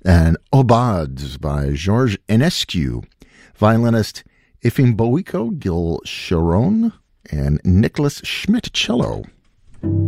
and Obad by Georges Enescu, violinist Ifimboiko Gil Sharon, and Nicholas Schmidt cello.